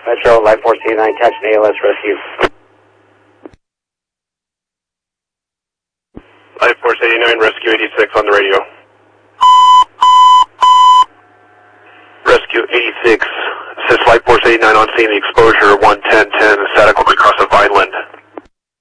Metro, Life Force 89, catch an ALS rescue. Life Force 89, rescue 86 on the radio. Rescue 86, assist Life Force 89 on scene, the exposure 1